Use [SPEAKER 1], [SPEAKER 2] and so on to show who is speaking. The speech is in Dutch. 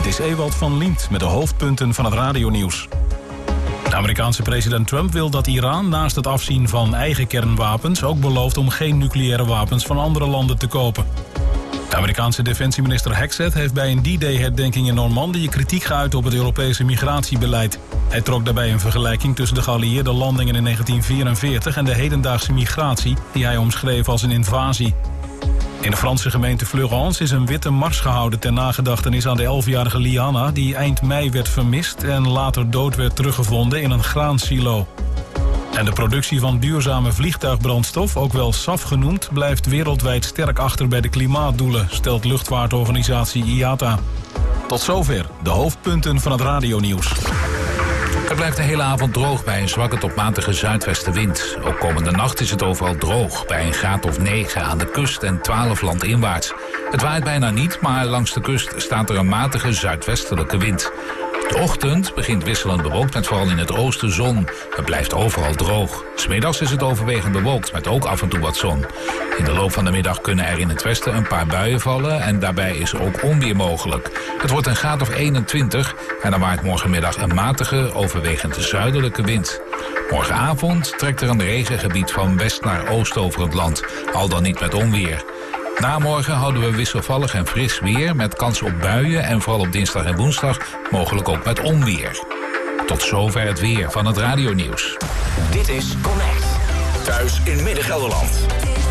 [SPEAKER 1] is Ewald van Liemt met de hoofdpunten van het radionieuws. De Amerikaanse president Trump wil dat Iran naast het afzien van eigen kernwapens ook belooft om geen nucleaire wapens van andere landen te kopen. De Amerikaanse defensieminister Hegseth heeft bij een D-Day-herdenking in Normandië kritiek geuit op het Europese migratiebeleid. Hij trok daarbij een vergelijking tussen de geallieerde landingen in 1944 en de hedendaagse migratie, die hij omschreef als een invasie. In de Franse gemeente Fleurance is een witte mars gehouden ter nagedachtenis aan de 11-jarige Liana, die eind mei werd vermist en later dood werd teruggevonden in een graansilo. En de productie van duurzame vliegtuigbrandstof, ook wel SAF genoemd, blijft wereldwijd sterk achter bij de klimaatdoelen, stelt luchtvaartorganisatie IATA. Tot zover de hoofdpunten van het radionieuws.
[SPEAKER 2] Het blijft de hele avond droog bij een zwakke tot matige zuidwestenwind. Ook komende nacht is het overal droog, bij een graad of 9 aan de kust en 12 landinwaarts. Het waait bijna niet, maar langs de kust staat er een matige zuidwestelijke wind. De ochtend begint wisselend bewolkt met vooral in het oosten zon. Het blijft overal droog. 's Middags is het overwegend bewolkt met ook af en toe wat zon. In de loop van de middag kunnen er in het westen een paar buien vallen en daarbij is ook onweer mogelijk. Het wordt een graad of 21 en dan waait morgenmiddag een matige, overwegend zuidelijke wind. Morgenavond trekt er een regengebied van west naar oost over het land, al dan niet met onweer. Na morgen houden we wisselvallig en fris weer met kans op buien en vooral op dinsdag en woensdag mogelijk ook met onweer. Tot zover het weer van het radionieuws.
[SPEAKER 3] Dit is Connect. Thuis in Midden-Gelderland.